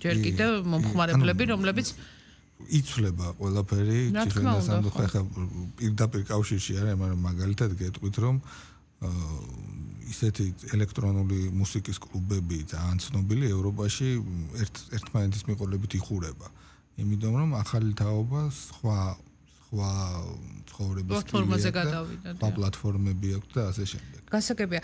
ჯერ კიდევ მომხმარებლები, რომლებიც იცვლება ყველაფერი, ჩიხენდასამდე ხა პირდაპირ კავშირში არის, მაგრამ მაგალითად გეტყვით, რომ ისეთი ელექტრონული მუსიკის კლუბები ძალიან ცნობილი ევროპაში ერთმანეთის მიყოლებით იხურება. იმიტომ რომ ახალი თაობა სხვა ცხოვრების პლატფორმაზე გადავიდა. სხვა პლატფორმები აქვს და ასე შემდეგ. გასაგებია.